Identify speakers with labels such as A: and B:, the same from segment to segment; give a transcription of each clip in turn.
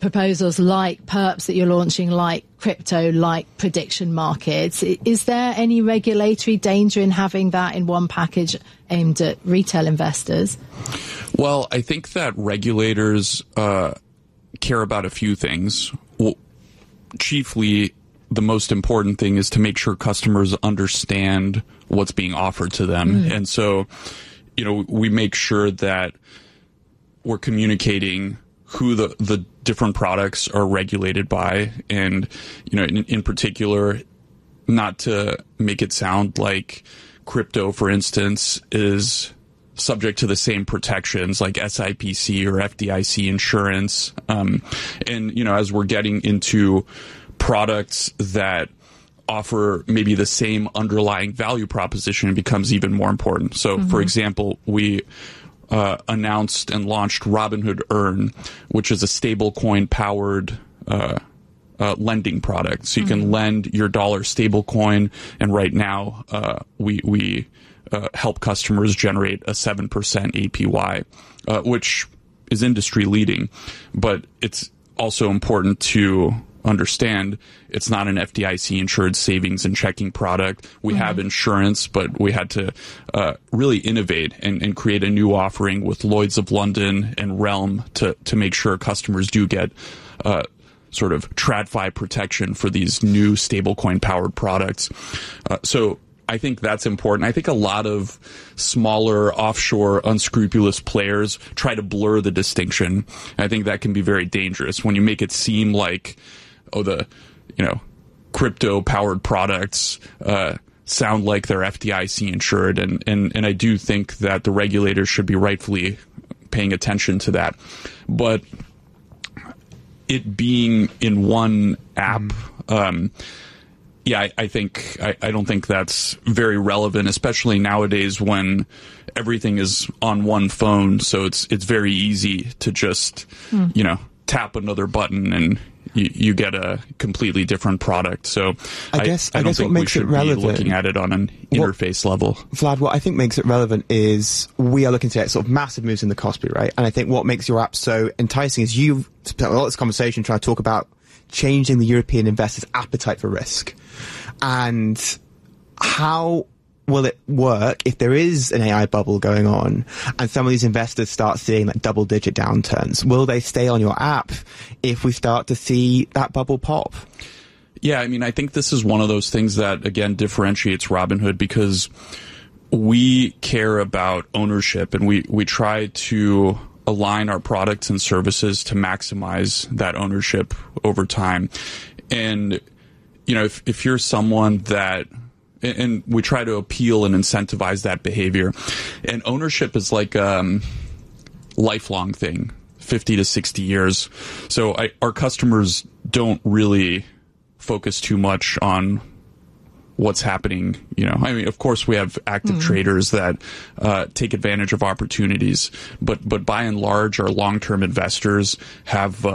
A: proposals like perps that you're launching, like crypto, like prediction markets. Is there any regulatory danger in having that in one package aimed at retail investors?
B: Well, I think that regulators care about a few things. Well, chiefly, the most important thing is to make sure customers understand what's being offered to them. And so, we make sure that we're communicating who the different products are regulated by. And, in particular, not to make it sound like crypto, for instance, is subject to the same protections like SIPC or FDIC insurance. And, as we're getting into products that offer maybe the same underlying value proposition, it becomes even more important. So, for example, we announced and launched Robinhood Earn, which is a stablecoin powered lending product. So you can lend your dollar stablecoin, and right now we help customers generate a 7% APY, which is industry leading. But it's also important to understand it's not an FDIC insured savings and checking product. We have insurance, but we had to really innovate and create a new offering with Lloyd's of London and Realm to make sure customers do get sort of TradFi protection for these new stablecoin powered products. So I think that's important. I think a lot of smaller, offshore, unscrupulous players try to blur the distinction. I think that can be very dangerous when you make it seem like, the crypto powered products sound like they're FDIC insured, and I do think that the regulators should be rightfully paying attention to that. But it being in one app, I don't think that's very relevant, especially nowadays when everything is on one phone. So it's very easy to just tap another button and you get a completely different product. So I don't think we should be looking at it on an interface level.
C: Vlad, what I think makes it relevant is we are looking to get sort of massive moves in the Kospi, right? And I think what makes your app so enticing is you've spent a lot of this conversation trying to talk about changing the European investors' appetite for risk. And how will it work if there is an AI bubble going on and some of these investors start seeing like double-digit downturns? Will they stay on your app if we start to see that bubble pop?
B: Yeah, I mean, I think this is one of those things that, again, differentiates Robinhood because we care about ownership and we try to align our products and services to maximize that ownership over time. And, if you're someone that and we try to appeal and incentivize that behavior. And ownership is like a lifelong thing, 50 to 60 years. So our customers don't really focus too much on what's happening. I mean, of course, we have active traders that take advantage of opportunities, but by and large, our long-term investors have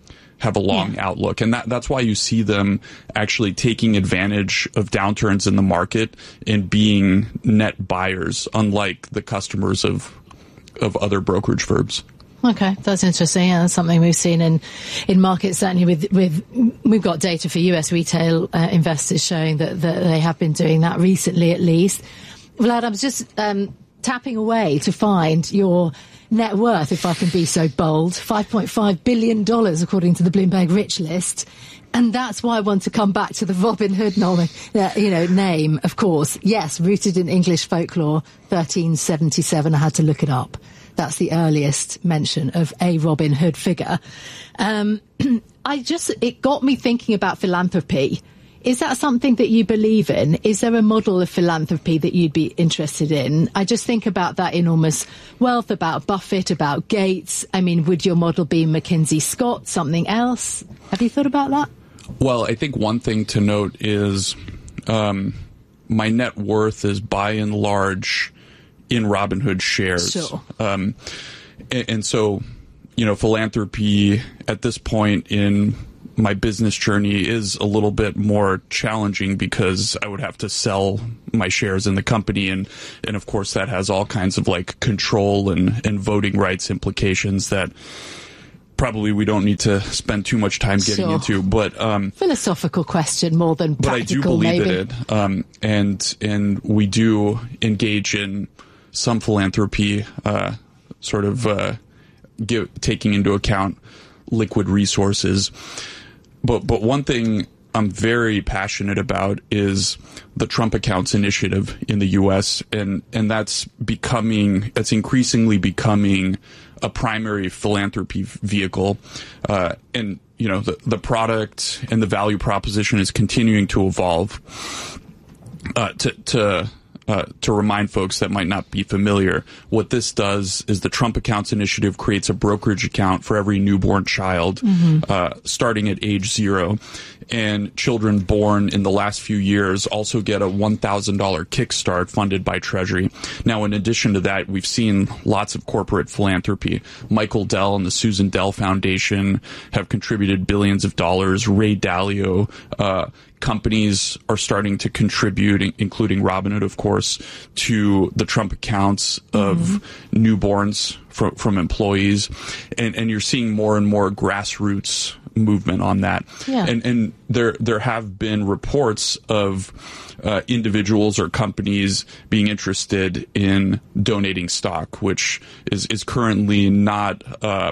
B: a long outlook. And that's why you see them actually taking advantage of downturns in the market and being net buyers, unlike the customers of other brokerage firms.
A: Okay, that's interesting. Yeah, that's something we've seen in markets, certainly we've got data for US retail investors showing that they have been doing that recently at least. Vlad, I was just tapping away to find your net worth, if I can be so bold, $5.5 billion according to the Bloomberg Rich List. And that's why I want to come back to the Robinhood name, of course. Yes, rooted in English folklore, 1377. I had to look it up. That's the earliest mention of a Robin Hood figure. It got me thinking about philanthropy. Is that something that you believe in? Is there a model of philanthropy that you'd be interested in? I just think about that enormous wealth, about Buffett, about Gates. I mean, would your model be McKinsey Scott, something else? Have you thought about that?
B: Well, I think one thing to note is my net worth is by and large in Robinhood shares.
A: Sure.
B: And so, philanthropy at this point in my business journey is a little bit more challenging because I would have to sell my shares in the company. And of course, that has all kinds of control and voting rights implications that probably we don't need to spend too much time getting into, but
A: philosophical question more than practical.
B: But I do believe
A: maybe.
B: in it, and we do engage in some philanthropy, taking into account liquid resources. But one thing I'm very passionate about is the Trump Accounts initiative in the U.S., and that's increasingly becoming a primary philanthropy vehicle. And, the product and the value proposition is continuing to evolve. To remind folks that might not be familiar, what this does is the Trump Accounts initiative creates a brokerage account for every newborn child, starting at age 0. And children born in the last few years also get a $1,000 kickstart funded by Treasury. Now, in addition to that, we've seen lots of corporate philanthropy. Michael Dell and the Susan Dell Foundation have contributed billions of dollars. Ray Dalio, companies are starting to contribute, including Robinhood, of course, to the Trump accounts of newborns from employees. And you're seeing more and more grassroots movement on that.
A: Yeah.
B: And there have been reports of individuals or companies being interested in donating stock, which is currently not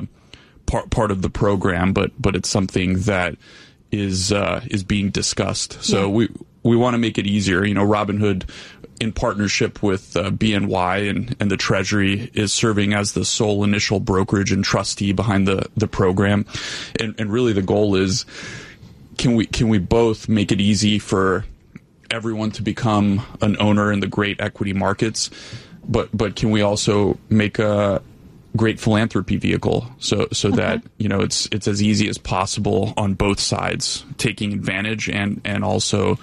B: part of the program, but it's something that is being discussed. So we want to make it easier. Robinhood, in partnership with BNY and the Treasury, is serving as the sole initial brokerage and trustee behind the program. And really the goal is, can we both make it easy for everyone to become an owner in the great equity markets, but can we also make a great philanthropy vehicle so that it's as easy as possible on both sides, taking advantage and also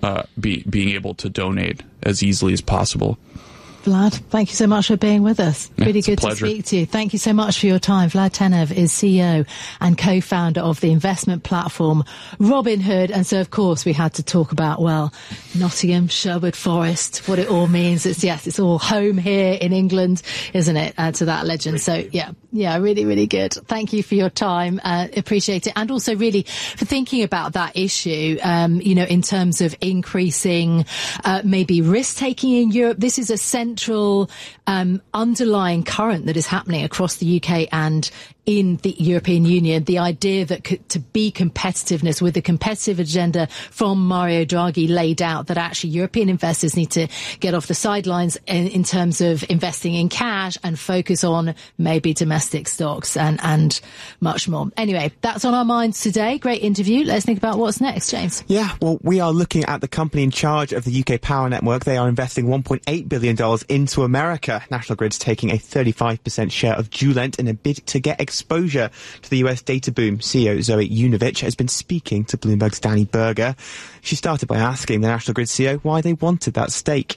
B: being able to donate as easily as possible.
A: Vlad, thank you so much for being with us. Really good to speak to you. Thank you so much for your time. Vlad Tenev is CEO and co-founder of the investment platform Robinhood. And so, of course, we had to talk about, Nottingham, Sherwood Forest, what it all means. It's all home here in England, isn't it, to that legend. So, really, really good. Thank you for your time. Appreciate it. And also really for thinking about that issue, in terms of increasing maybe risk-taking in Europe. This is a central underlying current that is happening across the UK and in the European Union. The idea that to be competitiveness, with the competitive agenda from Mario Draghi laid out, that actually European investors need to get off the sidelines in terms of investing in cash and focus on maybe domestic stocks and much more. Anyway, that's on our minds today. Great interview. Let's think about what's next, James.
C: Yeah, well, we are looking at the company in charge of the UK power network. They are investing $1.8 billion into America. National Grid's taking a 35% share of Julent in a bid to get exposure to the US data boom. CEO Zoe Yunovich has been speaking to Bloomberg's Danny Berger. She started by asking the National Grid CEO why they wanted that stake.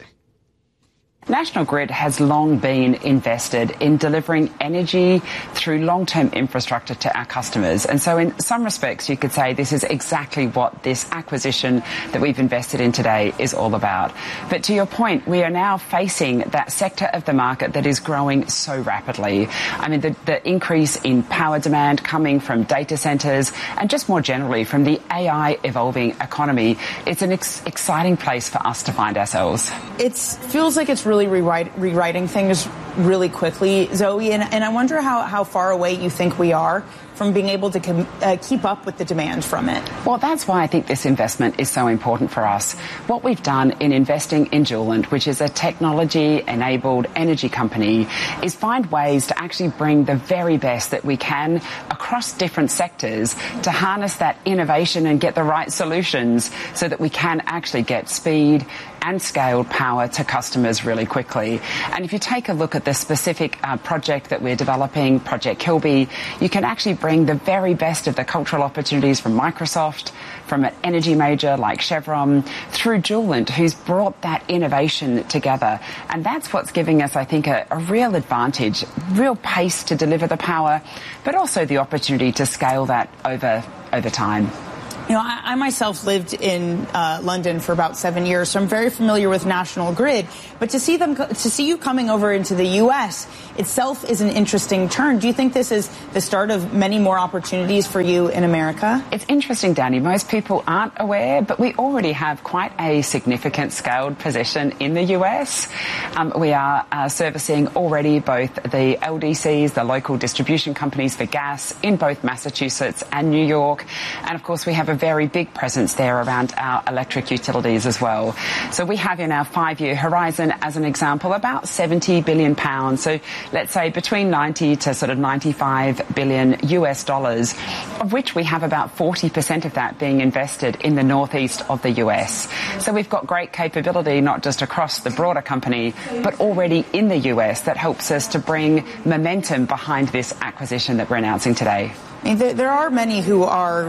D: National Grid has long been invested in delivering energy through long-term infrastructure to our customers. And so in some respects, you could say this is exactly what this acquisition that we've invested in today is all about. But to your point, we are now facing that sector of the market that is growing so rapidly. I mean, the increase in power demand coming from data centres and just more generally from the AI evolving economy, it's an exciting place for us to find ourselves.
E: It feels like it's really rewriting things really quickly, Zoe, and I wonder how far away you think we are from being able to keep up with the demand from it.
D: Well, that's why I think this investment is so important for us. What we've done in investing in Julent, which is a technology-enabled energy company, is find ways to actually bring the very best that we can across different sectors to harness that innovation and get the right solutions so that we can actually get speed and scaled power to customers really quickly. And if you take a look at the specific project that we're developing, Project Kilby, you can actually bring the very best of the cultural opportunities from Microsoft, from an energy major like Chevron, through Julent, who's brought that innovation together. And that's what's giving us, I think, a real advantage, real pace to deliver the power, but also the opportunity to scale that over time.
E: You know, I myself lived in London for about 7 years, so I'm very familiar with National Grid. But to see you coming over into the U.S. itself is an interesting turn. Do you think this is the start of many more opportunities for you in America?
D: It's interesting, Danny. Most people aren't aware, but we already have quite a significant scaled position in the U.S. We are servicing already both the LDCs, the local distribution companies for gas, in both Massachusetts and New York. And of course, we have a very big presence there around our electric utilities as well. So we have in our 5-year horizon, as an example, about £70 billion. So let's say between 90 to sort of 95 billion US dollars, of which we have about 40% of that being invested in the northeast of the US. So we've got great capability, not just across the broader company, but already in the US that helps us to bring momentum behind this acquisition that we're announcing today.
E: There are many who are,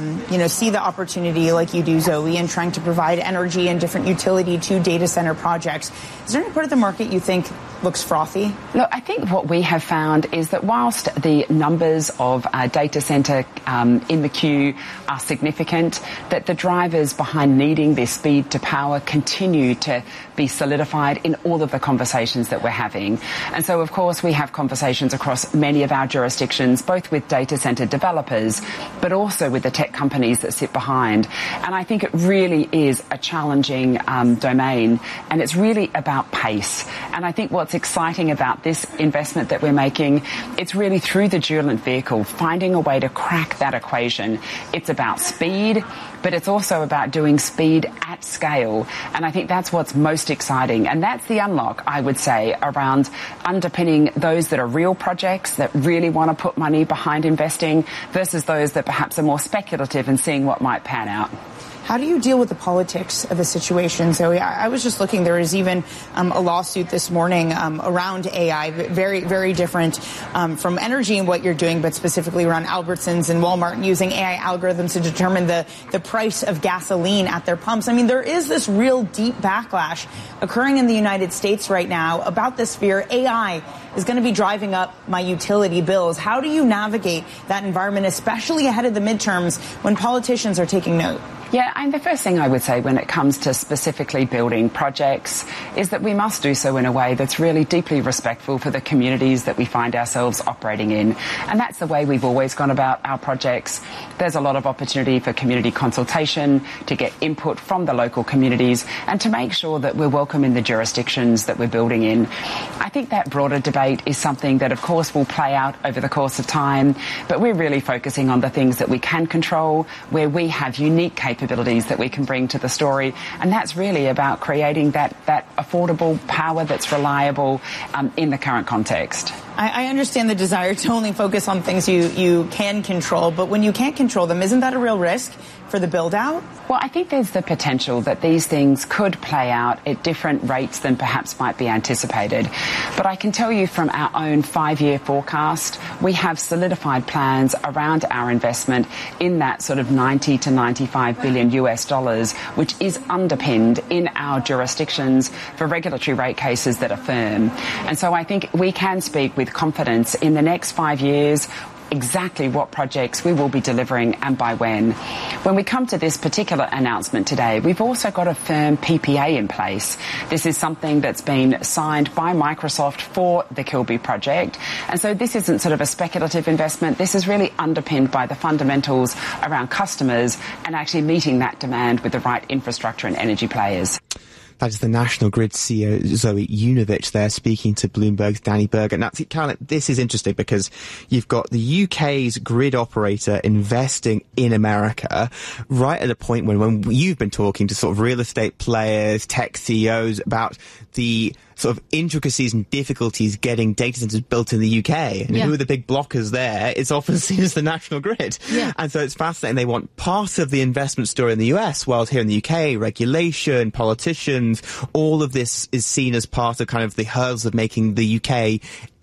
E: see the opportunity like you do, Zoe, in trying to provide energy and different utility to data center projects. Is there any part of the market you think looks frothy?
D: Look, I think what we have found is that whilst the numbers of data center in the queue are significant, that the drivers behind needing this speed to power continue to be solidified in all of the conversations that we're having. And so, of course, we have conversations across many of our jurisdictions, both with data center developers, but also with the tech companies that sit behind. And I think it really is a challenging domain, and it's really about pace. And I think what's exciting about this investment that we're making, it's really through the Dualent vehicle, finding a way to crack that equation. It's about speed, but it's also about doing speed at scale. And I think that's what's most exciting. And that's the unlock, I would say, around underpinning those that are real projects that really want to put money behind investing versus those that perhaps are more speculative and seeing what might pan out.
E: How do you deal with the politics of the situation, Zoe? I was just looking. There is even a lawsuit this morning around AI, very, very different from energy and what you're doing, but specifically around Albertsons and Walmart and using AI algorithms to determine the price of gasoline at their pumps. I mean, there is this real deep backlash occurring in the United States right now about this fear. AI is going to be driving up my utility bills. How do you navigate that environment, especially ahead of the midterms when politicians are taking note?
D: Yeah, and the first thing I would say when it comes to specifically building projects is that we must do so in a way that's really deeply respectful for the communities that we find ourselves operating in. And that's the way we've always gone about our projects. There's a lot of opportunity for community consultation, to get input from the local communities, and to make sure that we're welcome in the jurisdictions that we're building in. I think that broader debate is something that, of course, will play out over the course of time, but we're really focusing on the things that we can control, where we have unique capabilities that we can bring to the story, and that's really about creating that affordable power that's reliable in the current context.
E: I understand the desire to only focus on things you can control, but when you can't control them, isn't that a real risk for the build-out?
D: Well, I think there's the potential that these things could play out at different rates than perhaps might be anticipated. But I can tell you from our own 5-year forecast, we have solidified plans around our investment in that sort of 90 to 95 billion US dollars, which is underpinned in our jurisdictions for regulatory rate cases that are firm. And so I think we can speak with confidence in the next 5 years exactly what projects we will be delivering and by when. When we come to this particular announcement today, we've also got a firm PPA in place. This is something that's been signed by Microsoft for the Kilby project. And so this isn't sort of a speculative investment. This is really underpinned by the fundamentals around customers and actually meeting that demand with the right infrastructure and energy players.
C: That is the National Grid CEO, Zoe Yunovich, there speaking to Bloomberg's Danny Berger. Now, Caroline, this is interesting because you've got the UK's grid operator investing in America right at a point when you've been talking to sort of real estate players, tech CEOs about the sort of intricacies and difficulties getting data centers built in the UK. And who are the big blockers there? It's often seen as the National Grid. Yeah. And so it's fascinating. They want part of the investment story in the US, whilst here in the UK, regulation, politicians, all of this is seen as part of kind of the hurdles of making the UK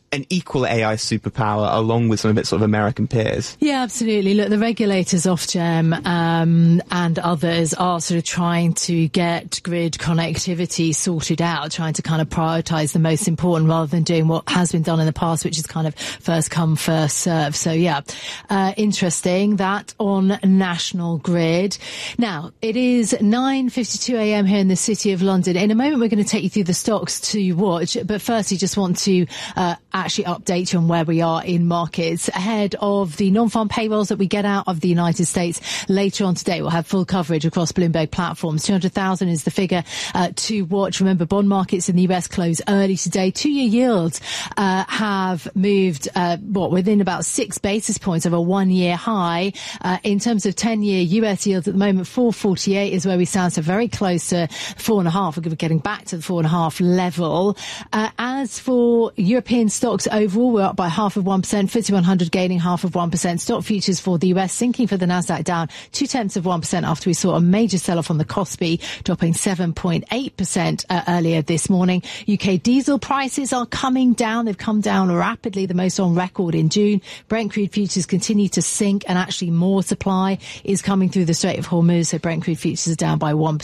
C: an equal AI superpower along with some of its sort of American peers?
A: Yeah, absolutely. Look, the regulators, Ofgem and others are sort of trying to get grid connectivity sorted out, trying to kind of prioritise the most important rather than doing what has been done in the past, which is kind of first come, first serve. So yeah, interesting that on National Grid. Now, it is 9:52 a.m. here in the City of London. In a moment, we're going to take you through the stocks to watch. But firstly, just want to actually update you on where we are in markets ahead of the non-farm payrolls that we get out of the United States later on today. We'll have full coverage across Bloomberg platforms. 200,000 is the figure to watch. Remember, bond markets in the US close early today. 2-year yields have moved within about 6 basis points of a 1-year high. In terms of 10-year US yields at the moment, 4.48 is where we stand, so very close to 4.5. We're going to be getting back to the 4.5 level. As for European stocks overall, we're up by 0.5%. FTSE 100 gaining 0.5%. Stock futures for the US sinking for the Nasdaq down 0.2% after we saw a major sell-off on the Kospi, dropping 7.8% earlier this morning. UK diesel prices are coming down. They've come down rapidly, the most on record in June. Brent crude futures continue to sink, and actually more supply is coming through the Strait of Hormuz. So Brent crude futures are down by 1%,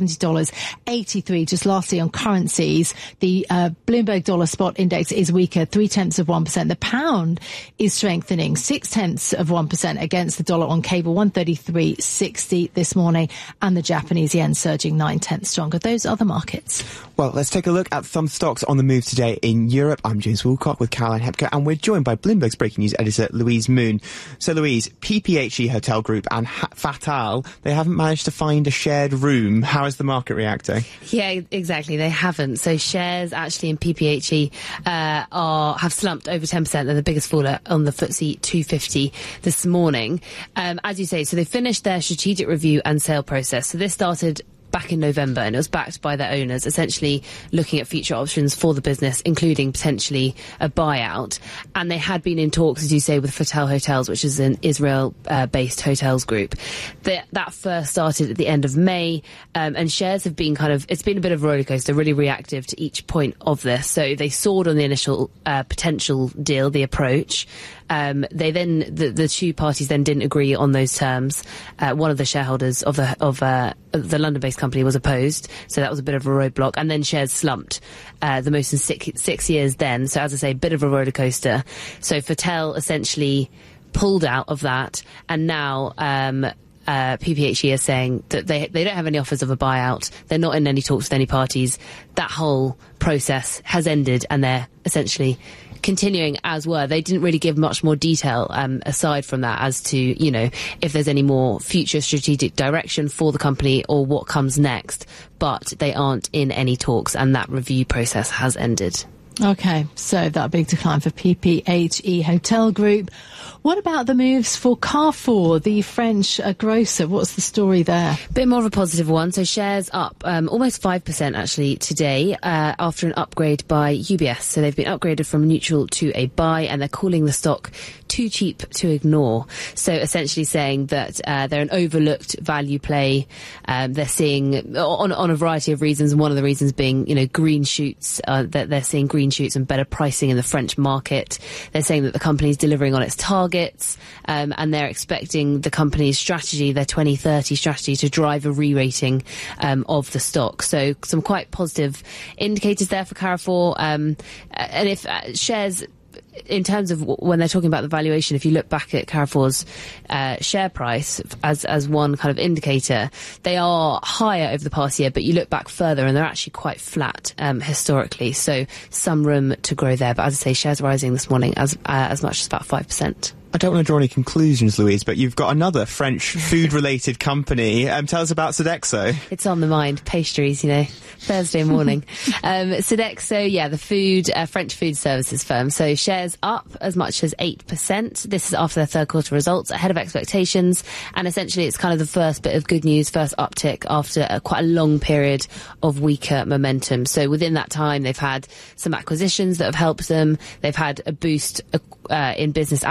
A: $70.83. Just lastly on currencies, the Bloomberg dollar spot index is weaker, 0.3%. The pound is strengthening 0.6% against the dollar on cable, 133.60 this morning, and the Japanese yen surging 0.9 stronger. Those are the markets.
C: Well, let's take a look at some stocks on the move today in Europe. I'm James Woolcock with Caroline Hepker, and we're joined by Bloomberg's breaking news editor, Louise Moon. So, Louise, PPHE Hotel Group and Fattal, they haven't managed to find a shared room. How is the market reacting?
F: Yeah, exactly. They haven't. So shares actually in PPHE have slumped over 10%. They're the biggest faller on the FTSE 250 this morning. As you say, so they finished their strategic review and sale process. So this started back in November, and it was backed by their owners, essentially looking at future options for the business, including potentially a buyout. And they had been in talks, as you say, with Fattal Hotels, which is an Israel-based hotels group. That first started at the end of May, and shares have been it's been a bit of a rollercoaster, really reactive to each point of this. So they soared on the initial potential deal, the approach. The two parties then didn't agree on those terms. One of the shareholders of the London-based company was opposed, so that was a bit of a roadblock. And then shares slumped, the most in six years then. So as I say, a bit of a roller coaster. So Fattal essentially pulled out of that, and now PPHE is saying that they don't have any offers of a buyout. They're not in any talks with any parties. That whole process has ended, and they're essentially continuing as were. They didn't really give much more detail aside from that as to, if there's any more future strategic direction for the company or what comes next. But they aren't in any talks, and that review process has ended.
A: Okay, so that big decline for PPHE Hotel Group. What about the moves for Carrefour, the French grocer? What's the story there?
F: Bit more of a positive one. So shares up almost 5% actually today after an upgrade by UBS. So they've been upgraded from neutral to a buy, and they're calling the stock too cheap to ignore. So essentially saying that they're an overlooked value play. They're seeing on a variety of reasons, and one of the reasons being, green shoots, that they're seeing green shoots and better pricing in the French market. They're saying that the company's delivering on its targets, and they're expecting the company's strategy, their 2030 strategy, to drive a re-rating of the stock. So some quite positive indicators there for Carrefour. And if shares, in terms of when they're talking about the valuation, if you look back at Carrefour's share price as one kind of indicator, they are higher over the past year, but you look back further and they're actually quite flat historically. So some room to grow there. But as I say, shares rising this morning as much as about 5%.
C: I don't want to draw any conclusions, Louise, but you've got another French food-related company. Tell us about Sodexo.
F: It's on the mind. Pastries, Thursday morning. Sodexo, the French food services firm. So shares up as much as 8%. This is after their third quarter results, ahead of expectations. And essentially it's kind of the first bit of good news, first uptick after quite a long period of weaker momentum. So within that time, they've had some acquisitions that have helped them. They've had a boost in business outside the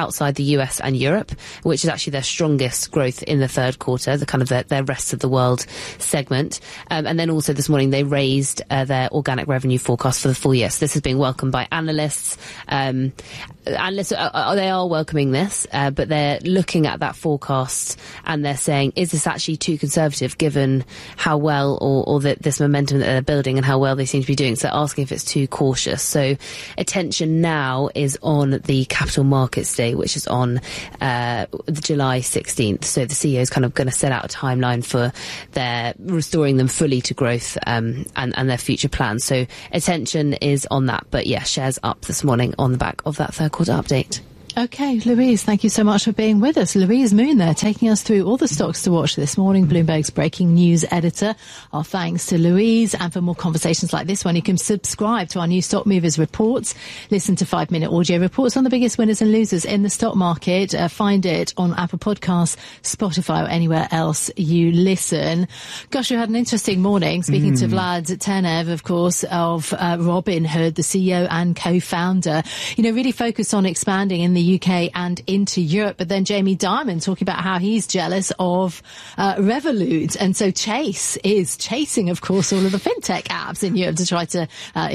F: US and Europe, which is actually their strongest growth in the third quarter, the kind of their rest of the world segment. And then also this morning they raised their organic revenue forecast for the full year. So this is being welcomed by analysts. Analysts, they are welcoming this, but they're looking at that forecast and they're saying, is this actually too conservative given how well or this momentum that they're building and how well they seem to be doing? So they're asking if it's too cautious. So attention now is on the Capital Markets Day, which is on July 16th. So the CEO is kind of going to set out a timeline for their restoring them fully to growth and their future plans. So attention is on that. But yeah, shares up this morning on the back of that third quarter update.
A: Okay, Louise, thank you so much for being with us. Louise Moon there, taking us through all the stocks to watch this morning, Bloomberg's breaking news editor. Our thanks to Louise. And for more conversations like this one, you can subscribe to our new Stock Movers reports. Listen to 5-minute audio reports on the biggest winners and losers in the stock market. Find it on Apple Podcasts, Spotify, or anywhere else you listen. Gosh, we had an interesting morning speaking to Vlad Tenev, of course, of Robinhood, the CEO and co-founder, really focused on expanding in the UK and into Europe. But then Jamie Dimon talking about how he's jealous of Revolut. And so Chase is chasing, of course, all of the fintech apps in Europe to try to,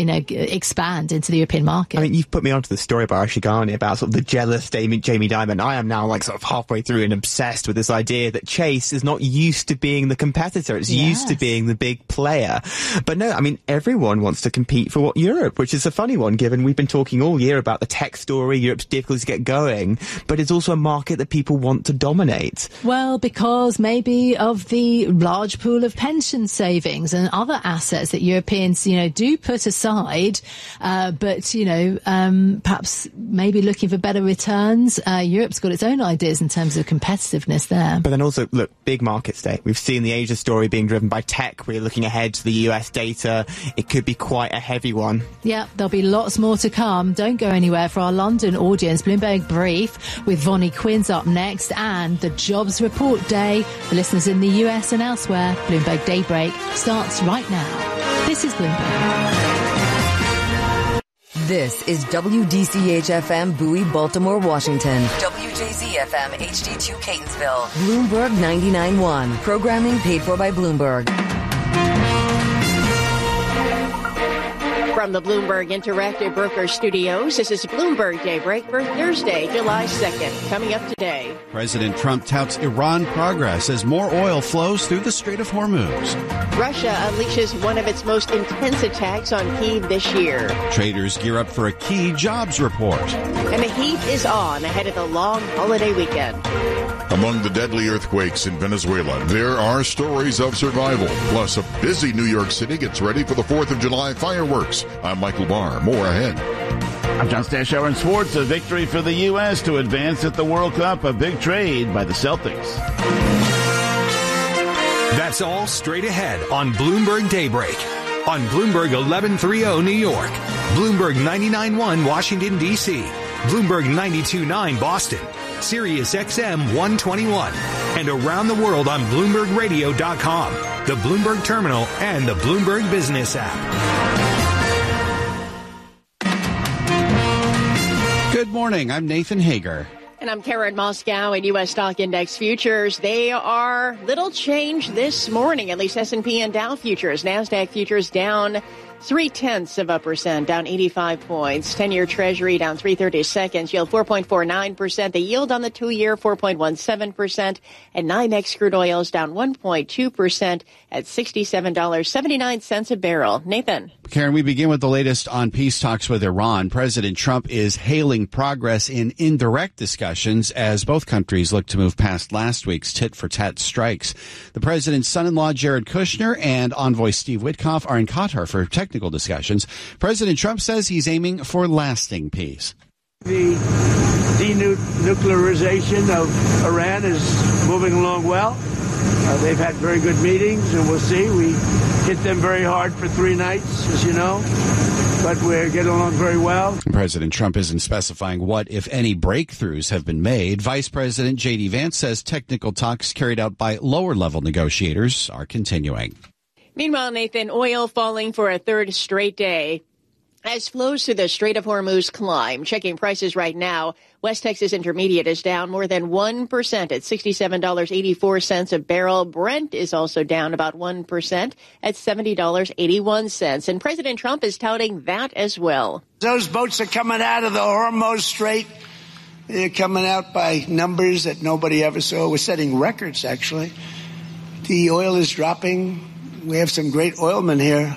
A: expand into the European market.
C: I mean, you've put me onto the story by Ashigani about sort of the jealous Jamie Dimon. I am now sort of halfway through and obsessed with this idea that Chase is not used to being the competitor. It's used to being the big player. But no, I mean, everyone wants to compete for Europe, which is a funny one, given we've been talking all year about the tech story, Europe's difficulties to get going, but it's also a market that people want to dominate.
A: Well, because maybe of the large pool of pension savings and other assets that Europeans, do put aside, but, perhaps maybe looking for better returns. Europe's got its own ideas in terms of competitiveness there.
C: But then also, look, big markets day. We've seen the Asia story being driven by tech. We're looking ahead to the US data. It could be quite a heavy one.
A: Yeah, there'll be lots more to come. Don't go anywhere for our London audience. Bloomberg Brief with Vonnie Quinn's up next, and the jobs report day for listeners in the US and elsewhere. Bloomberg Daybreak starts right now. This is Bloomberg.
G: This is WDCH-FM Bowie, Baltimore, Washington. WJZ-FM HD2 Catonsville. Bloomberg 99.1. Programming paid for by Bloomberg.
H: From the Bloomberg Interactive Broker Studios, this is Bloomberg Daybreak for Thursday, July 2nd. Coming up today,
I: President Trump touts Iran progress as more oil flows through the Strait of Hormuz.
H: Russia unleashes one of its most intense attacks on Kyiv this year.
I: Traders gear up for a key jobs report.
H: And the heat is on ahead of the long holiday weekend.
J: Among the deadly earthquakes in Venezuela, there are stories of survival. Plus, a busy New York City gets ready for the 4th of July fireworks. I'm Michael Barr. More ahead.
K: I'm John Stashower in sports. A victory for the U.S. to advance at the World Cup. A big trade by the Celtics.
L: That's all straight ahead on Bloomberg Daybreak. On Bloomberg 1130 New York. Bloomberg 99.1 Washington, D.C. Bloomberg 92.9 Boston. Sirius XM 121. And around the world on BloombergRadio.com, the Bloomberg Terminal, and the Bloomberg Business app.
I: Good morning. I'm Nathan Hager.
H: And I'm Karen Moscow in U.S. stock index futures. They are little change this morning, at least S&P and Dow futures. NASDAQ futures down 0.3%, down 85 points. 10-year Treasury down 3/32, yield 4.49%. The yield on the 2-year 4.17%, and NYMEX crude oil is down 1.2% at $67.79 a barrel. Nathan.
I: Karen, we begin with the latest on peace talks with Iran. President Trump is hailing progress in indirect discussions as both countries look to move past last week's tit-for-tat strikes. The president's son-in-law, Jared Kushner, and envoy Steve Witkoff are in Qatar for technical discussions. President Trump says he's aiming for lasting peace.
M: The denuclearization of Iran is moving along well. They've had very good meetings, and we'll see. We hit them very hard for 3 nights, as you know, but we're getting along very well.
I: President Trump isn't specifying what, if any, breakthroughs have been made. Vice President J.D. Vance says technical talks carried out by lower-level negotiators are continuing.
H: Meanwhile, Nathan, oil falling for a third straight day. As flows through the Strait of Hormuz climb, checking prices right now, West Texas Intermediate is down more than 1% at $67.84 a barrel. Brent is also down about 1% at $70.81. And President Trump is touting that as well.
M: Those boats are coming out of the Hormuz Strait. They're coming out by numbers that nobody ever saw. We're setting records, actually. The oil is dropping. We have some great oilmen here.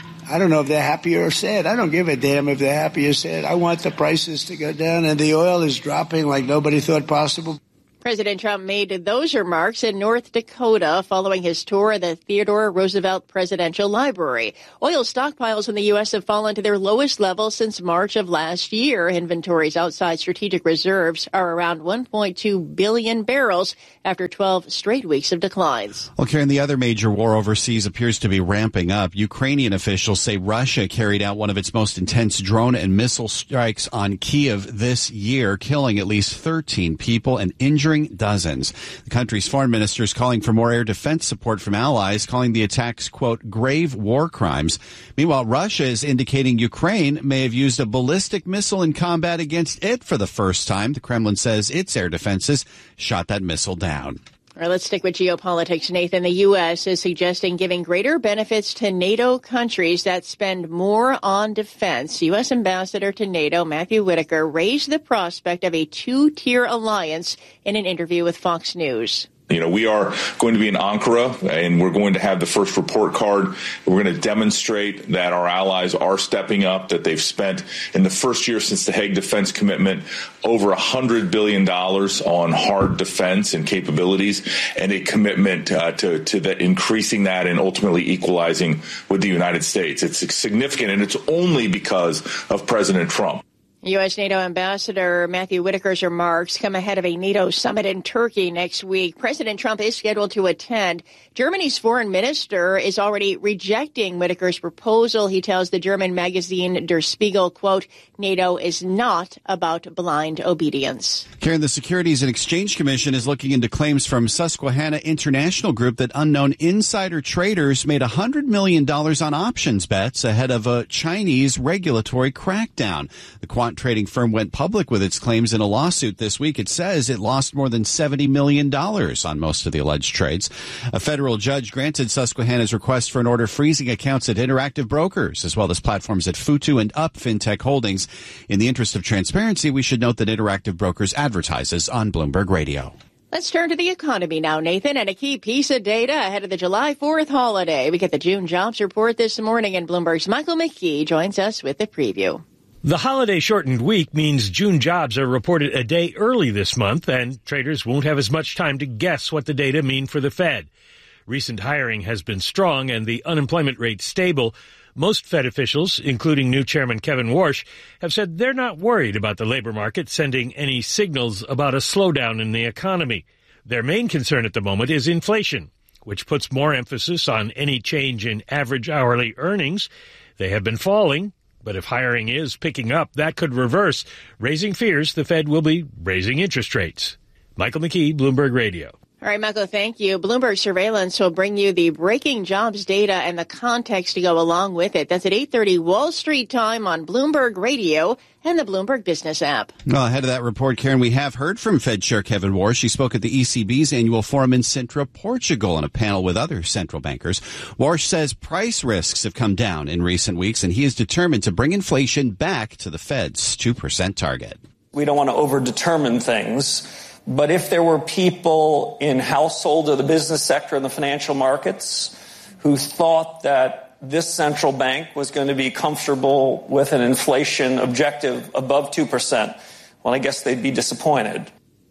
M: I don't know if they're happy or sad. I don't give a damn if they're happy or sad. I want the prices to go down, and the oil is dropping like nobody thought possible.
H: President Trump made those remarks in North Dakota following his tour of the Theodore Roosevelt Presidential Library. Oil stockpiles in the U.S. have fallen to their lowest level since March of last year. Inventories outside strategic reserves are around 1.2 billion barrels after 12 straight weeks of declines.
I: Well, Karen, the other major war overseas appears to be ramping up. Ukrainian officials say Russia carried out one of its most intense drone and missile strikes on Kyiv this year, killing at least 13 people and injuring dozens. The country's foreign minister is calling for more air defense support from allies, calling the attacks, quote, grave war crimes. Meanwhile, Russia is indicating Ukraine may have used a ballistic missile in combat against it for the first time. The Kremlin says its air defenses shot that missile down.
H: All right, let's stick with geopolitics, Nathan. The U.S. is suggesting giving greater benefits to NATO countries that spend more on defense. U.S. Ambassador to NATO, Matthew Whitaker, raised the prospect of a two-tier alliance in an interview with Fox News.
N: You know, we are going to be in Ankara, and we're going to have the first report card. We're going to demonstrate that our allies are stepping up, that they've spent in the first year since the Hague Defense Commitment over $100 billion on hard defense and capabilities, and a commitment to that, increasing that and ultimately equalizing with the United States. It's significant, and it's only because of President Trump.
H: U.S. NATO Ambassador Matthew Whitaker's remarks come ahead of a NATO summit in Turkey next week. President Trump is scheduled to attend. Germany's foreign minister is already rejecting Whitaker's proposal. He tells the German magazine Der Spiegel, quote, NATO is not about blind obedience.
I: Karen, the Securities and Exchange Commission is looking into claims from Susquehanna International Group that unknown insider traders made $100 million on options bets ahead of a Chinese regulatory crackdown. The quant trading firm went public with its claims in a lawsuit this week. It says it lost more than $70 million on most of the alleged trades. A federal judge granted Susquehanna's request for an order freezing accounts at Interactive Brokers, as well as platforms at Futu and Up FinTech Holdings. In the interest of transparency, we should note that Interactive Brokers advertises on Bloomberg Radio.
H: Let's turn to the economy now, Nathan, and a key piece of data ahead of the July 4th holiday. We get the June jobs report this morning, and Bloomberg's Michael McKee joins us with the preview.
O: The holiday-shortened week means June jobs are reported a day early this month, and traders won't have as much time to guess what the data mean for the Fed. Recent hiring has been strong and the unemployment rate stable. Most Fed officials, including new Chairman Kevin Warsh, have said they're not worried about the labor market sending any signals about a slowdown in the economy. Their main concern at the moment is inflation, which puts more emphasis on any change in average hourly earnings. They have been falling. But if hiring is picking up, that could reverse, raising fears the Fed will be raising interest rates. Michael McKee, Bloomberg Radio.
H: All right, Michael, thank you. Bloomberg Surveillance will bring you the breaking jobs data and the context to go along with it. That's at 8:30 Wall Street time on Bloomberg Radio and the Bloomberg Business app.
I: Well, ahead of that report, Karen, we have heard from Fed Chair Kevin Warsh. He spoke at the ECB's annual forum in Sintra, Portugal, in a panel with other central bankers. Warsh says price risks have come down in recent weeks, and he is determined to bring inflation back to the Fed's 2% target.
P: We don't want to over-determine things. But if there were people in household or the business sector and the financial markets who thought that this central bank was going to be comfortable with an inflation objective above 2%, well, I guess they'd be disappointed.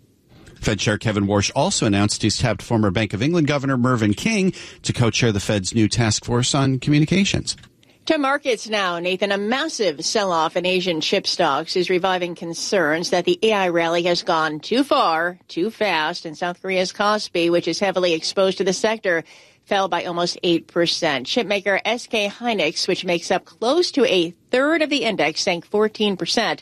I: Fed Chair Kevin Warsh also announced he's tapped former Bank of England Governor Mervyn King to co-chair the Fed's new task force on communications.
H: To markets now, Nathan. A massive sell-off in Asian chip stocks is reviving concerns that the AI rally has gone too far, too fast, and South Korea's Kospi, which is heavily exposed to the sector, fell by almost 8%. Chipmaker SK Hynix, which makes up close to a third of the index, sank 14%.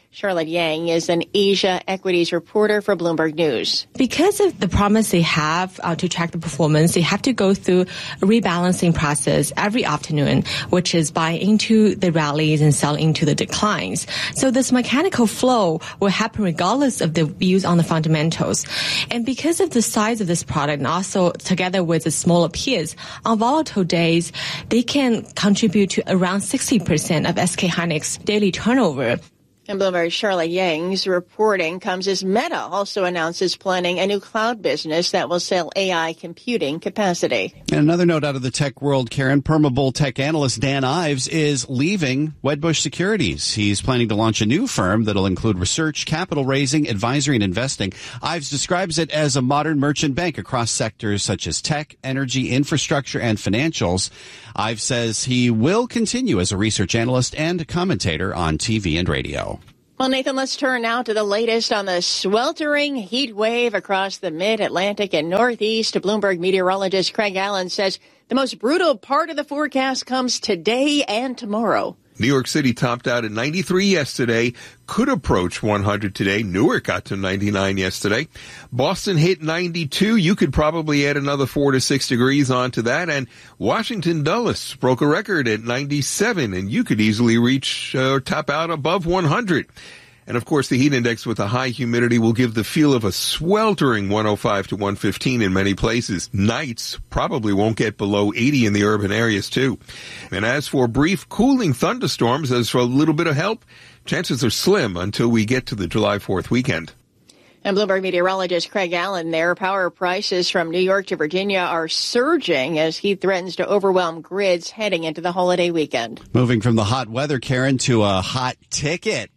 H: Charlotte Yang is an Asia equities reporter for Bloomberg News.
Q: Because of the promise they have to track the performance, they have to go through a rebalancing process every afternoon, which is buying into the rallies and selling into the declines. So this mechanical flow will happen regardless of the views on the fundamentals. And because of the size of this product and also together with the smaller peers, on volatile days, they can contribute to around 60% of SK Hynix daily turnover.
H: And Bloomberg's Charlotte Yang's reporting comes as Meta also announces planning a new cloud business that will sell AI computing capacity.
I: And another note out of the tech world, Karen, Permabull tech analyst Dan Ives is leaving Wedbush Securities. He's planning to launch a new firm that'll include research, capital raising, advisory, and investing. Ives describes it as a modern merchant bank across sectors such as tech, energy, infrastructure, and financials. Ives says he will continue as a research analyst and commentator on TV and radio.
H: Well, Nathan, let's turn now to the latest on the sweltering heat wave across the mid-Atlantic and Northeast. Bloomberg meteorologist Craig Allen says the most brutal part of the forecast comes today and tomorrow.
R: New York City topped out at 93 yesterday, could approach 100 today. Newark got to 99 yesterday. Boston hit 92. You could probably add another 4 to 6 degrees onto that. And Washington Dulles broke a record at 97, and you could easily reach or top out above 100. And, of course, the heat index with a high humidity will give the feel of a sweltering 105 to 115 in many places. Nights probably won't get below 80 in the urban areas, too. And as for brief cooling thunderstorms, as for a little bit of help, chances are slim until we get to the July 4th weekend.
H: And Bloomberg meteorologist Craig Allen there. Power prices from New York to Virginia are surging as heat threatens to overwhelm grids heading into the holiday weekend.
I: Moving from the hot weather, Karen, to a hot ticket.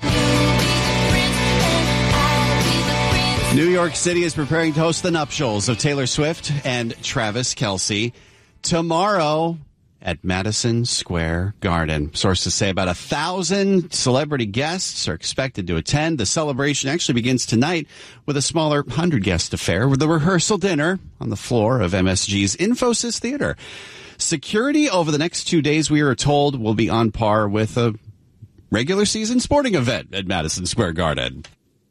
I: New York City is preparing to host the nuptials of Taylor Swift and Travis Kelce tomorrow at Madison Square Garden. Sources say about 1,000 celebrity guests are expected to attend. The celebration actually begins tonight with a smaller 100-guest affair with a rehearsal dinner on the floor of MSG's Infosys Theater. Security over the next 2 days, we are told, will be on par with a regular season sporting event at Madison Square Garden.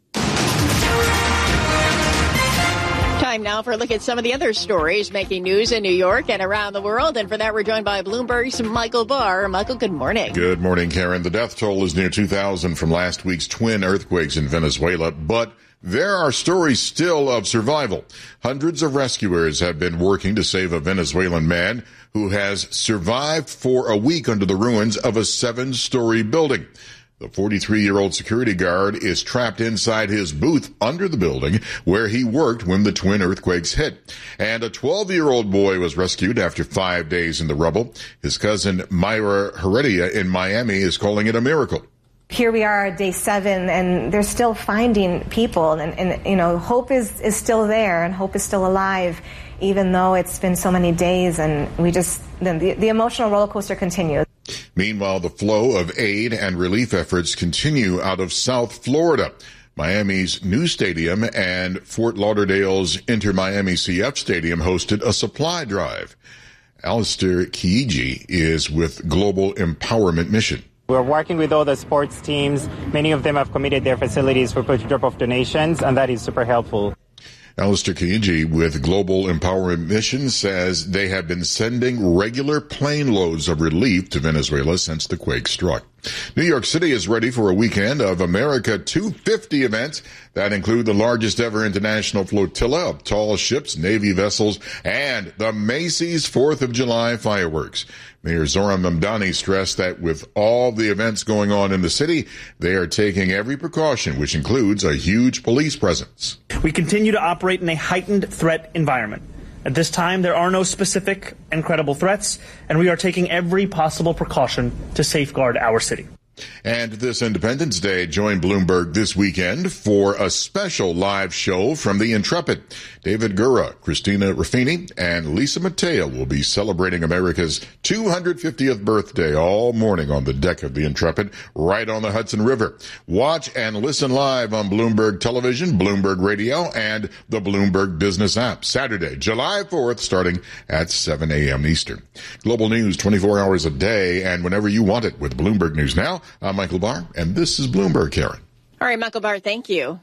H: Time now for a look at some of the other stories making news in New York and around the world. And for that, we're joined by Bloomberg's Michael Barr. Michael, good morning.
J: Good morning, Karen. The death toll is near 2,000 from last week's twin earthquakes in Venezuela, but there are stories still of survival. Hundreds of rescuers have been working to save a Venezuelan man who has survived for a week under the ruins of a 7-story building. The 43-year-old security guard is trapped inside his booth under the building where he worked when the twin earthquakes hit. And a 12-year-old boy was rescued after 5 days in the rubble. His cousin Mayra Heredia in Miami is calling it a miracle.
S: Here we are, day 7, and they're still finding people. And you know, hope is still there, and hope is still alive, even though it's been so many days. And we just, the emotional roller coaster continues.
J: Meanwhile, the flow of aid and relief efforts continue out of South Florida. Miami's new stadium and Fort Lauderdale's Inter-Miami CF Stadium hosted a supply drive. Alistair Kiiji is with Global Empowerment Mission.
T: We're working with all the sports teams. Many of them have committed their facilities for drop-off donations, and that is super helpful.
J: Alistair Kiiji with Global Empowerment Mission says they have been sending regular plane loads of relief to Venezuela since the quake struck. New York City is ready for a weekend of America 250 events that include the largest ever international flotilla of tall ships, Navy vessels, and the Macy's 4th of July fireworks. Mayor Zohran Mamdani stressed that with all the events going on in the city, they are taking every precaution, which includes a huge police presence.
U: We continue to operate in a heightened threat environment. At this time, there are no specific and credible threats, and we are taking every possible precaution to safeguard our city.
J: And this Independence Day, join Bloomberg this weekend for a special live show from the Intrepid. David Gura, Christina Ruffini, and Lisa Mateo will be celebrating America's 250th birthday all morning on the deck of the Intrepid, right on the Hudson River. Watch and listen live on Bloomberg Television, Bloomberg Radio, and the Bloomberg Business app. Saturday, July 4th, starting at 7 a.m. Eastern. Global news 24 hours a day and whenever you want it with Bloomberg News Now. I'm Michael Barr, and this is Bloomberg, Karen.
H: All right, Michael Barr, thank you.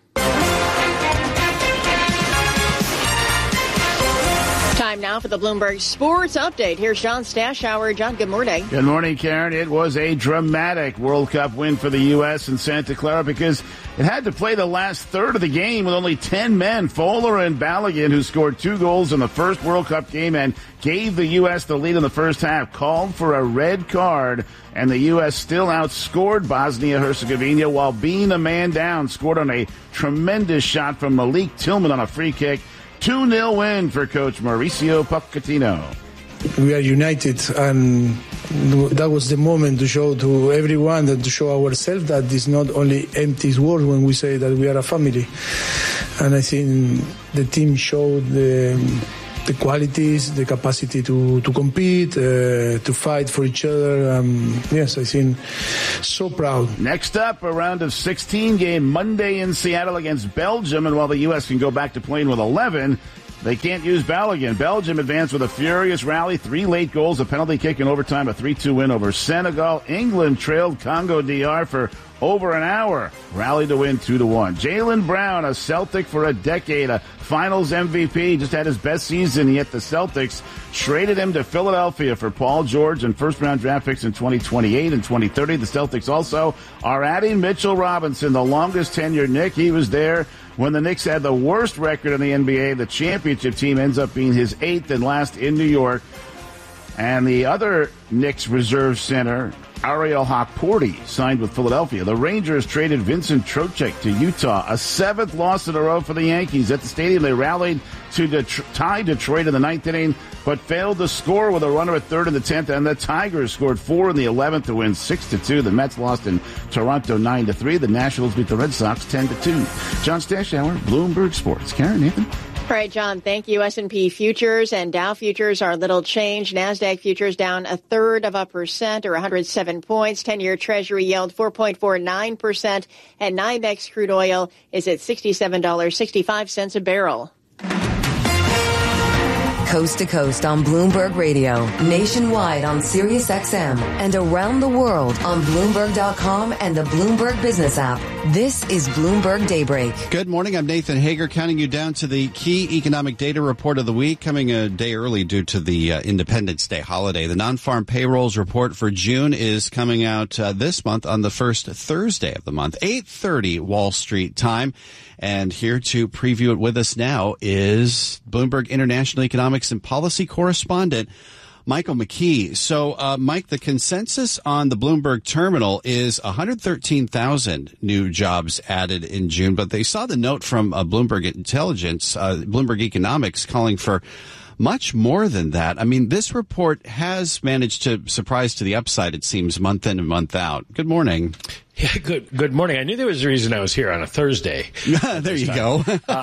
H: Time now for the Bloomberg Sports Update. Here's John Stashower. John, good morning.
K: Good morning, Karen. It was a dramatic World Cup win for the U.S. in Santa Clara because it had to play the last third of the game with only 10 men. Fowler and Balogun, who scored 2 goals in the first World Cup game and gave the U.S. the lead in the first half, called for a red card, and the U.S. still outscored Bosnia-Herzegovina while being a man down, scored on a tremendous shot from Malik Tillman on a free kick. 2-0 win for Coach Mauricio Pochettino.
B: We are united, and that was the moment to show to everyone, that to show ourselves that it's not only empty words when we say that we are a family. And I think the team showed the qualities, the capacity to compete, to fight for each other. Yes, I think so proud.
K: Next up, a round of 16 game Monday in Seattle against Belgium. And while the U.S. can go back to playing with 11, they can't use Balogun. Belgium advanced with a furious rally, 3 late goals, a penalty kick in overtime, a 3-2 win over Senegal. England trailed Congo DR for over an hour, rallied to win 2-1. Jaylen Brown, a Celtic for a decade, a Finals MVP, just had his best season, yet the Celtics traded him to Philadelphia for Paul George and first-round draft picks in 2028 and 2030. The Celtics also are adding Mitchell Robinson, the longest-tenured Knick. He was there when the Knicks had the worst record in the NBA. The championship team ends up being his 8th and last in New York. And the other Knicks reserve center, Ariel Hawkporty, signed with Philadelphia. The Rangers traded Vincent Trocheck to Utah, a 7th loss in a row for the Yankees. At the stadium, they rallied to tie Detroit in the 9th inning, but failed to score with a runner at 3rd in the 10th, and the Tigers scored 4 in the 11th to win 6-2. The Mets lost in Toronto 9-3. The Nationals beat the Red Sox 10-2. John Stashower, Bloomberg Sports. Karen, Nathan?
H: All right, John, thank you. S&P futures and Dow futures are little change. NASDAQ futures down 0.33% or 107 points. 10-year Treasury yield 4.49%. And NYMEX crude oil is at $67.65 a barrel.
G: Coast to coast on Bloomberg Radio, nationwide on Sirius XM, and around the world on Bloomberg.com and the Bloomberg Business app. This is Bloomberg Daybreak.
I: Good morning. I'm Nathan Hager, counting you down to the key economic data report of the week, coming a day early due to the Independence Day holiday. The non-farm payrolls report for June is coming out this month on the first Thursday of the month, 8:30 Wall Street time. And here to preview it with us now is Bloomberg International Economics and Policy correspondent Michael McKee. So, Mike, the consensus on the Bloomberg terminal is 113,000 new jobs added in June, but they saw the note from Bloomberg Intelligence, Bloomberg Economics, calling for much more than that. I mean, this report has managed to surprise to the upside, it seems, month in and month out. Good morning.
O: Yeah, good morning. I knew there was a reason I was here on a Thursday.
I: There you go.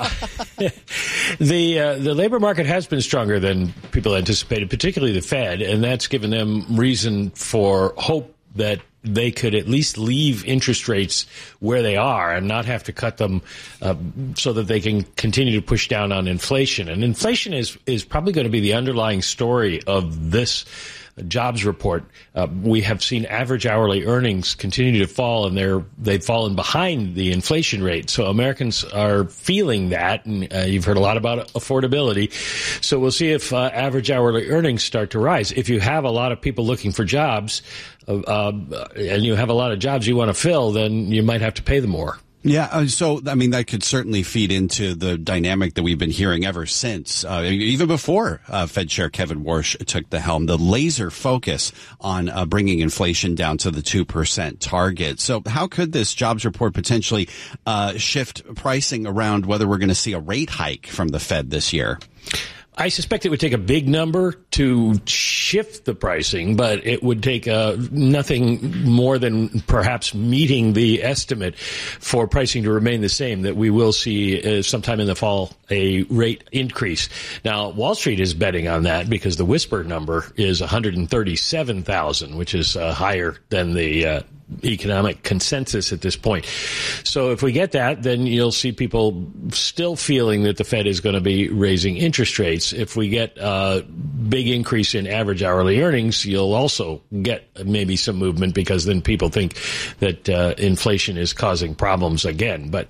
O: The labor market has been stronger than people anticipated, particularly the Fed, and that's given them reason for hope that they could at least leave interest rates where they are and not have to cut them so that they can continue to push down on inflation. And inflation is probably going to be the underlying story of this jobs report. We have seen average hourly earnings continue to fall, and they've fallen behind the inflation rate. So Americans are feeling that, and you've heard a lot about affordability. So we'll see if average hourly earnings start to rise. If you have a lot of people looking for jobs, and you have a lot of jobs you want to fill, then you might have to pay them more.
I: Yeah, so, I mean, that could certainly feed into the dynamic that we've been hearing ever since, even before Fed Chair Kevin Warsh took the helm, the laser focus on bringing inflation down to the 2% target. So how could this jobs report potentially shift pricing around whether we're going to see a rate hike from the Fed this year?
O: I suspect it would take a big number to shift the pricing, but it would take nothing more than perhaps meeting the estimate for pricing to remain the same, that we will see sometime in the fall a rate increase. Now, Wall Street is betting on that because the whisper number is 137,000, which is higher than the economic consensus at this point. So if we get that, then you'll see people still feeling that the Fed is going to be raising interest rates. If we get big increase in average hourly earnings, you'll also get maybe some movement, because then people think that inflation is causing problems again. But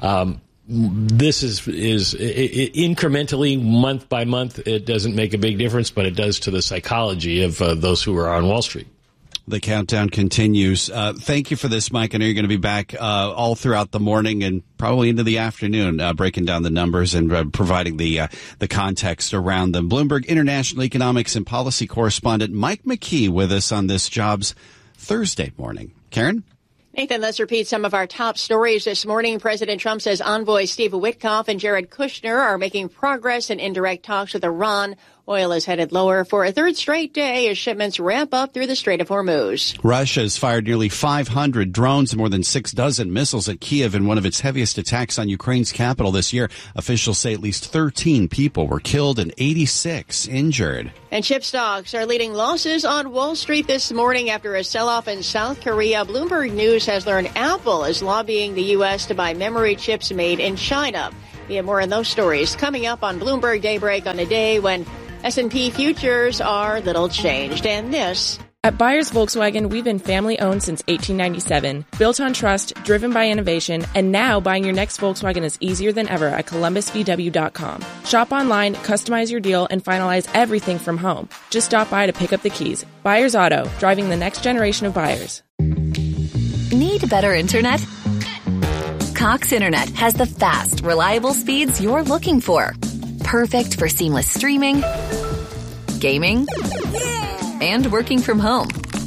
O: this is incrementally, month by month. It doesn't make a big difference, but it does to the psychology of those who are on Wall Street.
I: The countdown continues. Thank you for this, Mike. I know you're going to be back all throughout the morning and probably into the afternoon, breaking down the numbers and providing the context around them. Bloomberg International Economics and Policy correspondent Mike McKee with us on this Jobs Thursday morning. Karen?
H: Nathan, let's repeat some of our top stories this morning. President Trump says envoys Steve Witkoff and Jared Kushner are making progress in indirect talks with Iran. Oil is headed lower for a third straight day as shipments ramp up through the Strait of Hormuz.
I: Russia has fired nearly 500 drones and more than 6 dozen missiles at Kiev in one of its heaviest attacks on Ukraine's capital this year. Officials say at least 13 people were killed and 86 injured.
H: And chip stocks are leading losses on Wall Street this morning after a sell-off in South Korea. Bloomberg News has learned Apple is lobbying the U.S. to buy memory chips made in China. We have more on those stories coming up on Bloomberg Daybreak on a day when S&P futures are little changed. And this...
E: At Buyers Volkswagen, we've been family-owned since 1897, built on trust, driven by innovation, and now buying your next Volkswagen is easier than ever at ColumbusVW.com. Shop online, customize your deal, and finalize everything from home. Just stop by to pick up the keys. Buyers Auto, driving the next generation of buyers.
V: Need better internet? Cox Internet has the fast, reliable speeds you're looking for. Perfect for seamless streaming, gaming, and working from home.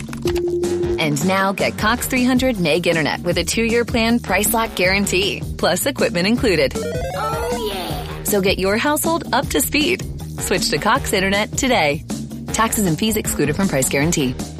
V: And now get Cox 300 meg internet with a 2-year plan, price lock guarantee, plus equipment included. Oh, yeah. So get your household up to speed. Switch to Cox Internet today. Taxes and fees excluded from price guarantee.